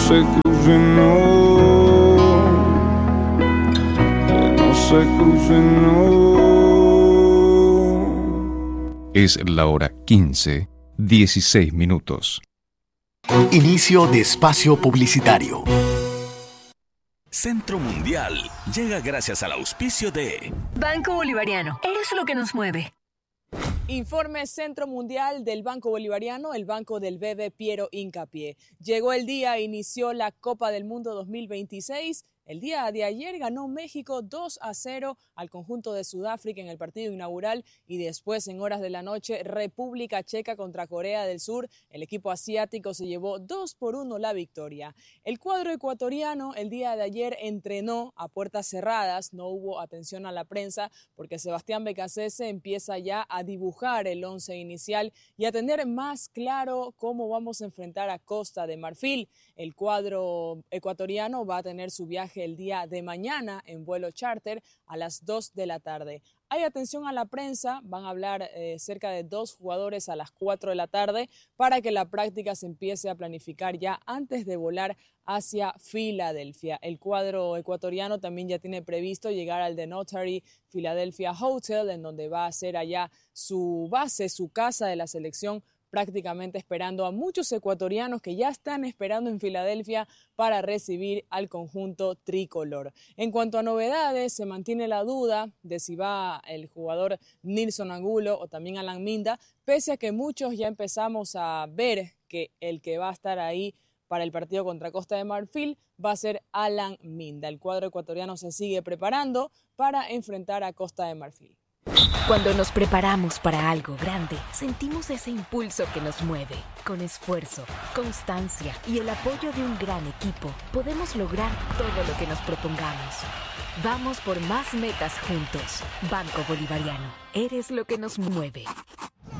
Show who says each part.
Speaker 1: se crucen, no. Que no se crucen, no.
Speaker 2: Es la hora 15:16.
Speaker 3: Inicio de espacio publicitario.
Speaker 4: Centro Mundial llega gracias al auspicio de
Speaker 5: Banco Bolivariano. Eres lo que nos mueve.
Speaker 6: Informe Centro Mundial del Banco Bolivariano, el banco del bebé Piero Hincapié. Llegó el día, inició la Copa del Mundo 2026. El día de ayer ganó México 2-0 al conjunto de Sudáfrica en el partido inaugural y después en horas de la noche República Checa contra Corea del Sur. El equipo asiático se llevó 2-1 la victoria. El cuadro ecuatoriano el día de ayer entrenó a puertas cerradas, no hubo atención a la prensa porque Sebastián Becasese empieza ya a dibujar el once inicial y a tener más claro cómo vamos a enfrentar a Costa de Marfil. El cuadro ecuatoriano va a tener su viaje el día de mañana en vuelo charter a las 2 de la tarde. Hay atención a la prensa, van a hablar cerca de 2 jugadores a las 4 de la tarde para que la práctica se empiece a planificar ya antes de volar hacia Filadelfia. El cuadro ecuatoriano también ya tiene previsto llegar al The Notary Philadelphia Hotel, en donde va a ser allá su base, su casa de la selección, prácticamente esperando a muchos ecuatorianos que ya están esperando en Filadelfia para recibir al conjunto tricolor. En cuanto a novedades, se mantiene la duda de si va el jugador Nilson Angulo o también Alan Minda, pese a que muchos ya empezamos a ver que el que va a estar ahí para el partido contra Costa de Marfil va a ser Alan Minda. El cuadro ecuatoriano se sigue preparando para enfrentar a Costa de Marfil.
Speaker 5: Cuando nos preparamos para algo grande, sentimos ese impulso que nos mueve. Con esfuerzo, constancia y el apoyo de un gran equipo, podemos lograr todo lo que nos propongamos. Vamos por más metas juntos. Banco Bolivariano. Eres lo que nos mueve.